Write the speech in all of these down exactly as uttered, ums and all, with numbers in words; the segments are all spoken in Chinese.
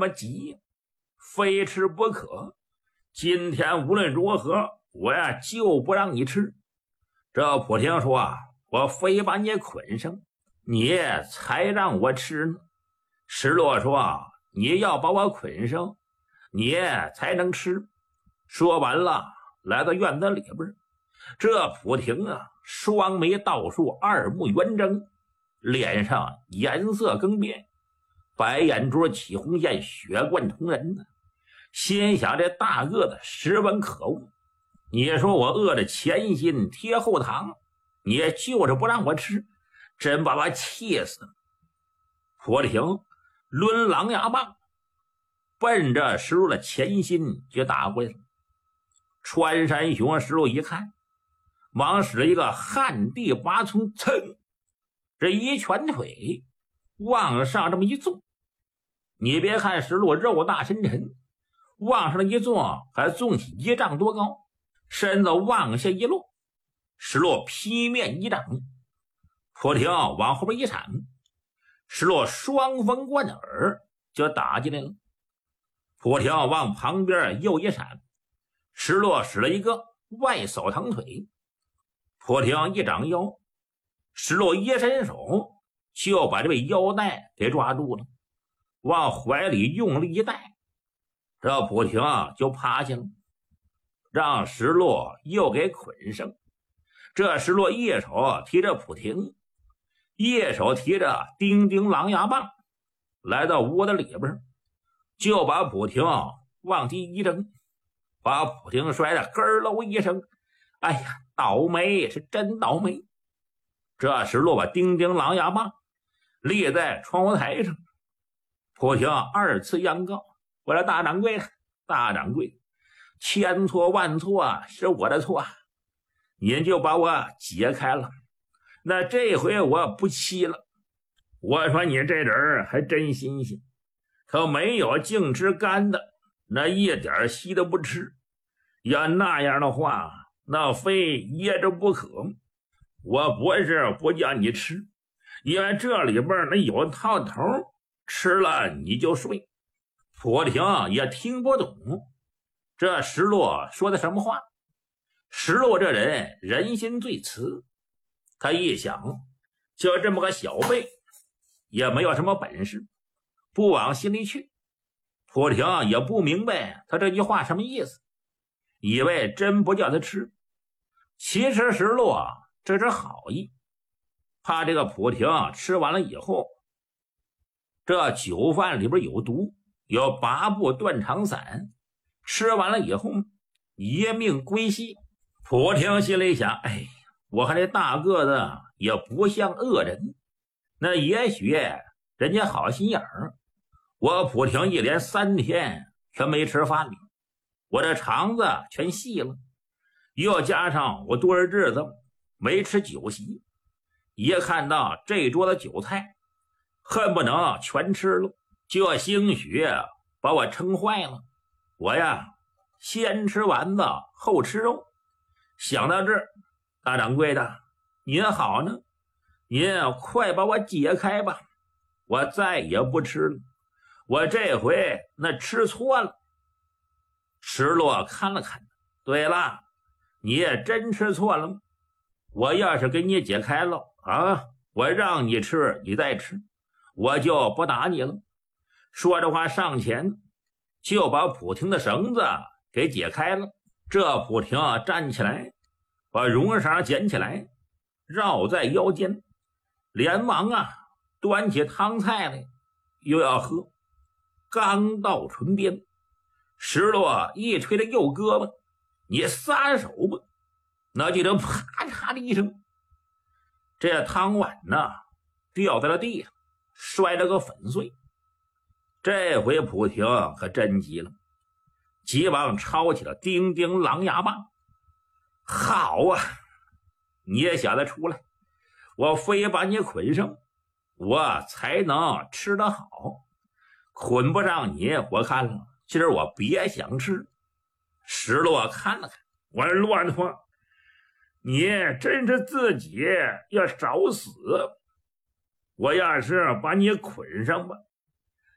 么急，非吃不可。今天无论如何，我呀就不让你吃。这普廷说，我非把你捆上，你才让我吃呢。石洛说，你要把我捆上，你才能吃。说完了，来到院子里边，这普廷啊，双眉倒竖，二目圆睁，脸上颜色更变，白眼珠起红线，血贯瞳人呢。心想这大个子实闻可恶，你说我饿着前心贴后膛，你就是不让我吃，真把我气死了。普廷抡狼牙棒奔着石路的前心就打过来了。穿山熊石路一看，忙使了一个旱地拔葱，噌，这一拳腿往上这么一纵，你别看石路肉大身沉，往上一纵还纵起一丈多高，身子往下一落，石路劈面一掌，普廷往后边一闪，石路双峰贯耳就打进来了。普廷往旁边又一闪，石路使了一个外扫堂腿，普廷一掌腰，石路一伸手就把这位腰带给抓住了，往怀里用力一带，这普廷就趴下了，让石路又给捆上。这石路一手提着普廷，一手提着钉钉狼牙棒，来到屋子里边，就把普廷往地一扔，把普廷摔得咯喽一声。哎呀，倒霉，是真倒霉。这石路把钉钉狼牙棒立在窗户台上，普廷二次央告，我说大掌柜的，大掌柜，千错万错是我的错，您就把我解开了，那这回我不气了。我说你这人还真新鲜，可没有净吃干的，那一点稀都不吃，要那样的话，那非噎着不可。我不是不叫你吃，因为这里边那有套头，吃了你就睡。普廷也听不懂这石路说的什么话。石路这人人心最慈，他一想，就这么个小辈，也没有什么本事，不往心里去。普廷也不明白他这句话什么意思，以为真不叫他吃。其实石路这是好意，怕这个普廷吃完了以后，这酒饭里边有毒，有八步断肠散，吃完了以后一命归西。普廷心里想，哎，我看这大个子也不像恶人，那也许人家好心眼儿。我普廷一连三天全没吃饭了，我这肠子全细了，又加上我多少日子没吃酒席，一看到这桌子酒菜，恨不能全吃了，就兴许把我撑坏了。我呀，先吃丸子后吃肉。想到这儿，大掌柜的，您好呢，您快把我解开吧，我再也不吃了，我这回那吃错了。石路看了看，对了，你也真吃错了吗？我要是给你解开了啊，我让你吃你再吃，我就不打你了。说着话上前就把普廷的绳子给解开了。这普廷站起来，把绒绳捡起来绕在腰间，连忙啊端起汤菜来又要喝。刚到唇边，石路一推着右胳膊，你撒手吧，那就能啪嚓的一声，这汤碗呢掉在了地上，摔了个粉碎。这回普廷可真急了，急忙抄起了钉钉狼牙棒。好啊，你也想得出来，我非把你捆上，我才能吃得好。捆不上你，我看了，今儿我别想吃。石路看了看，我说乱话，你真是自己要找死。我要是把你捆上吧，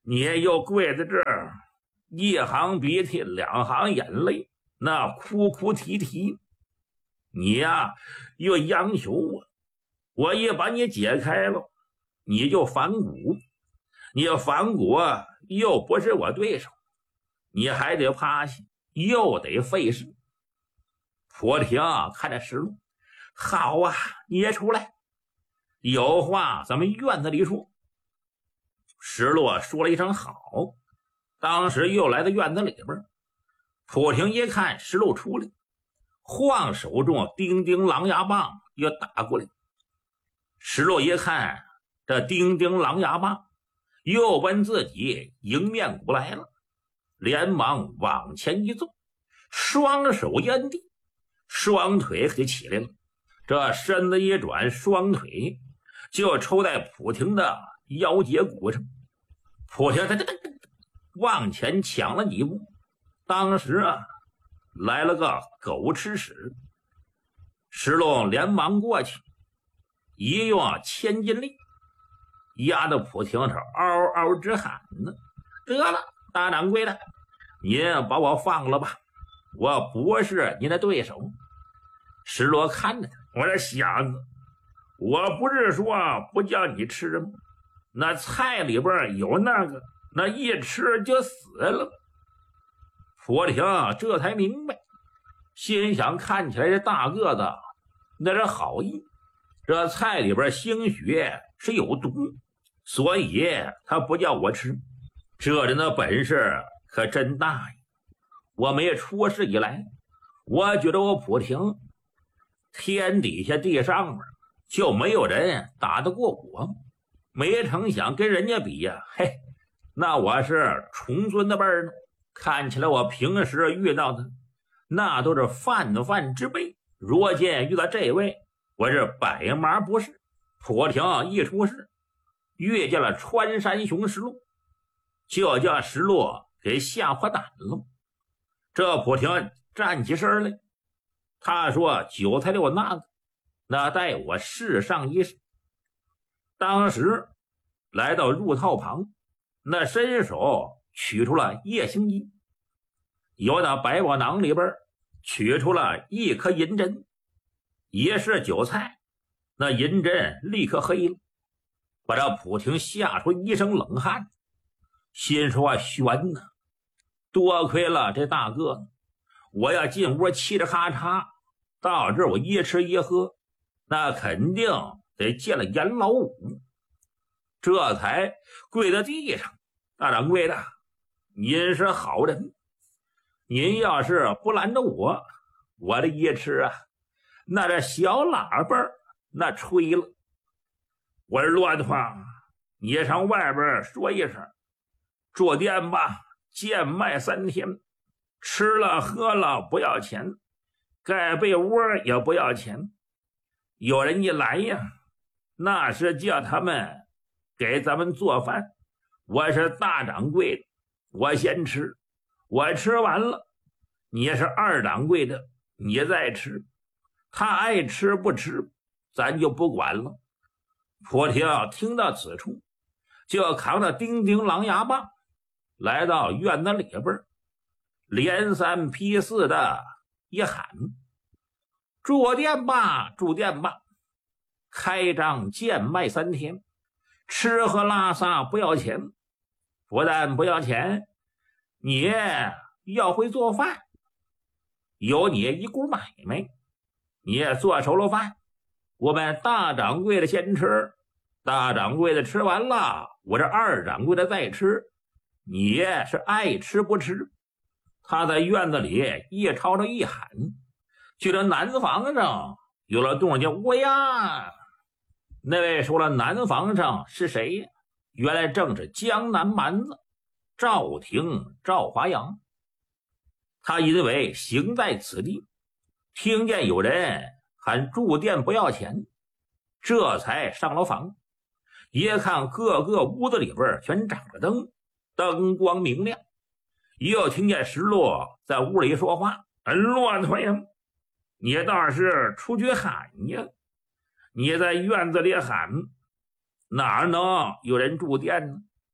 你又跪在这儿，一行鼻涕两行眼泪，那哭哭啼啼。你呀、啊、又央求我，我一把你解开了，你就反骨，你反骨又不是我对手，你还得趴下，又得费事。普廷看着石路，好啊，你也出来，有话咱们院子里说。石路说了一声好，当时又来到院子里边。普廷一看石路出来，晃手中钉钉狼牙棒又打过来。石路一看这钉钉狼牙棒又奔自己迎面鼓来了，连忙往前一纵，双手压地，双腿给起来了，这身子一转，双腿就抽在普廷的腰节骨上。普廷他往前抢了几步，当时啊来了个狗吃屎。石龙连忙过去，一用千斤力，压得普廷是嗷嗷直喊呢。得了，大掌柜的，您把我放了吧，我不是您的对手。石罗看着他，我这小子，我不是说不叫你吃吗？那菜里边有那个，那一吃就死了。普廷这才明白，心想看起来这大个子那是好意，这菜里边兴许是有毒，所以他不叫我吃。这人的本事可真大呀！我没出事以来，我觉得我普廷天底下地上面就没有人打得过我，没成想跟人家比呀、啊，嘿，那我是重孙的辈儿呢。看起来我平时遇到的那都是泛泛之辈，如今遇到这位，我是百麻不是。普廷一出事，遇见了穿山熊石路，就叫石路给吓破胆了。这普廷站起身来，他说韭菜六那个，那待我试上一试。当时来到入套旁，那伸手取出了夜行衣，由那百宝囊里边取出了一颗银针，一试韭菜，那银针立刻黑了，把这普廷吓出一身冷汗，心说悬呐，多亏了这大个子，我要进屋嘁哩咔嚓，到这我一吃一喝，那肯定得见了阎老五。这才跪在地上，大掌柜的，您是好人，您要是不拦着我，我这一吃啊，那这小喇叭那吹了。我是骆驼，你上外边说一声，住店吧，贱卖三天，吃了喝了不要钱，盖被窝也不要钱。有人一来呀，那是叫他们给咱们做饭，我是大掌柜的，我先吃，我吃完了，你是二掌柜的，你再吃，他爱吃不吃咱就不管了。普廷听到此处，就扛着钉钉狼牙棒来到院子里边，连三劈四的一喊，住店吧，住店吧，开张贱卖三天，吃喝拉撒不要钱，不但不要钱，你要会做饭，有你一股买卖，你做熟了饭，我们大掌柜的先吃，大掌柜的吃完了，我这二掌柜的再吃，你是爱吃不吃。他在院子里一吵吵一喊，去了南房上有了动静，我呀，那位说了南房上是谁呀？原来正是江南蛮子赵廷赵华阳。他因为行在此地，听见有人喊住店不要钱，这才上了房，一看各个屋子里边全长着灯，灯光明亮，又听见石落在屋里说话，骆驼呀，你倒是出去喊呀，你在院子里喊，哪能有人住店呢？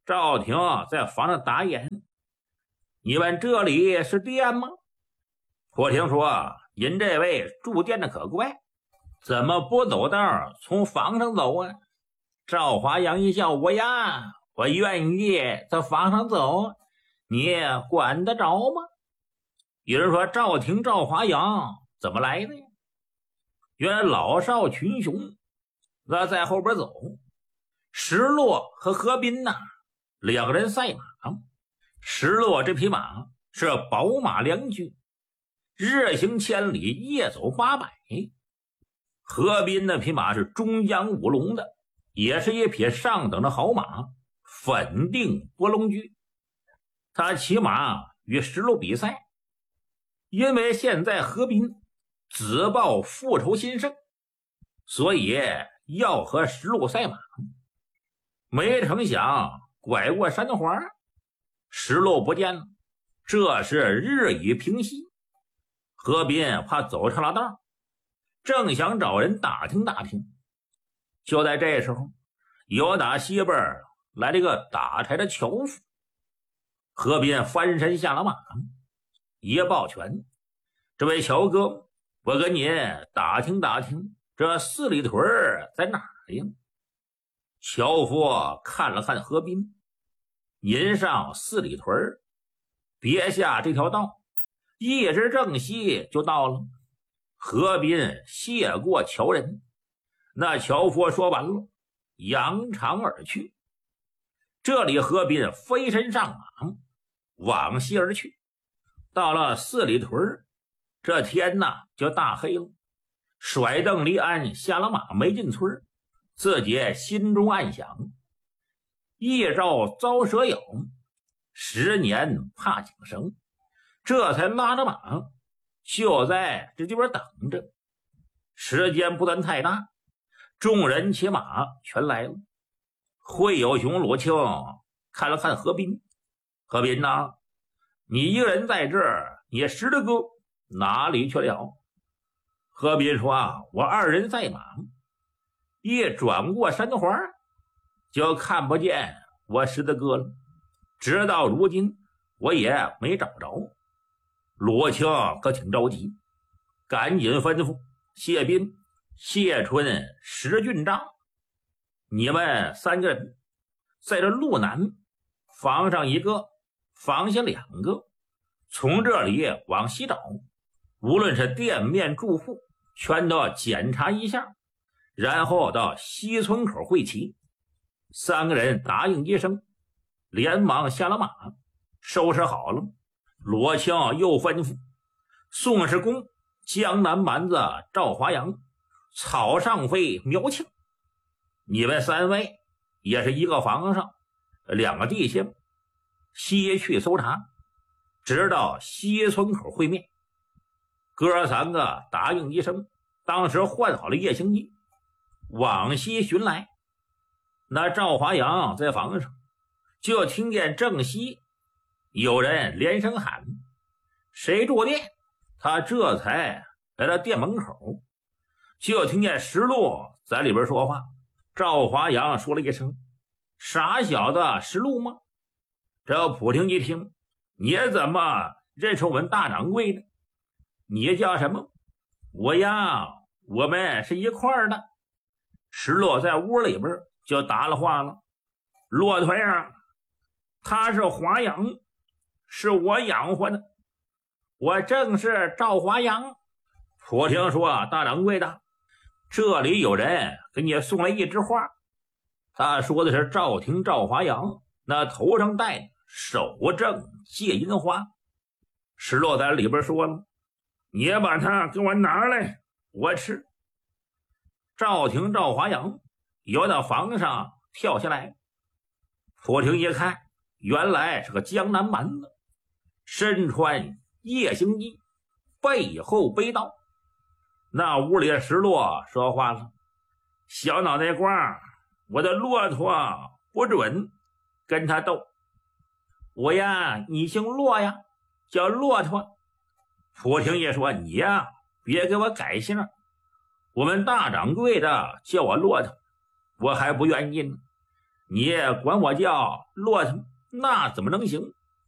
赵廷在房上打眼：“你们这里是店吗？”破庭说：“您这位住店的可怪，怎么不走道从房上走啊？”赵华阳一笑：“我呀，我愿意在房上走，你管得着吗？”有人说：“赵廷、赵华阳怎么来的呀？”原来老少群雄那在后边走，石洛和何斌呐、啊、两个人赛马。石洛这匹马是宝马良驹，日行千里，夜走八百。何斌那匹马是中央五龙的，也是一匹上等的好马，粉定波龙驹。他骑马与石洛比赛，因为现在何斌自报复仇心盛，所以要和石洛赛马。没成想拐过山花，石洛不见了，这是日已平息。何斌怕走岔了道，正想找人打听打听，就在这时候，有打西边来了一个打柴的樵夫。何斌翻身下了马，一抱拳：“这位樵哥，我跟您打听打听，这四里屯在哪儿呀？”樵夫看了看何斌：“您上四里屯，别下这条道，一直正西就到了。”何斌谢过樵人，那樵夫说完了，扬长而去。这里何斌飞身上马，往西而去。到了四里屯，这天呐就大黑了。甩蹬离鞍，下了马，没进村，自己心中暗想：一朝遭蛇咬，十年怕井绳。这才拉着马就在这地方等着。时间不算太大，众人骑马全来了。会有雄、罗庆看了看何斌：“何斌呐，你一个人在这儿，你石头哥哪里去了？”何斌说：“啊，我二人在马，一转过山花，就看不见我石头哥了。直到如今，我也没找着。”罗庆可挺着急，赶紧吩咐谢斌、谢春、石俊章：“你们三个人在这路南房上一个，房下两个，从这里往西找，无论是店面住户，全都检查一下，然后到西村口会齐。”三个人答应一声，连忙下了马，收拾好了。罗庆又吩咐宋世公、江南蛮子赵华阳、草上飞苗庆：“你们三位也是一个房上，两个地形，西去搜查，直到西村口会面。”哥三个答应一声，当时换好了夜行衣，往西寻来。那赵华阳在房上，就听见正西有人连声喊：“谁住店？”他这才来到店门口，就听见石路在里边说话。赵华阳说了一声：“傻小子，石路吗？”这普廷一听：“你怎么认识我们大掌柜的？你叫什么？”“我呀，我们是一块儿的。”石路在屋里边就答了话了：“骆驼呀，他是华阳，是我养活的，我正是赵华阳。”普廷说：“大掌柜的，这里有人给你送来一枝花。”他说的是赵廷赵华阳，那头上戴的手正借银花。石洛在里边说了：“你把它给我拿来，我吃。”赵廷赵华阳由到房上跳下来，普廷一看，原来是个江南蛮子，身穿夜行衣，背后背刀。那屋里的石洛说话了：“小脑袋瓜，我的骆驼不准跟他斗。我呀，你姓骆呀，叫骆驼。”普廷也说：“你呀，别给我改姓，我们大掌柜的叫我骆驼，我还不愿意呢。 你管我叫骆驼，那怎么能行？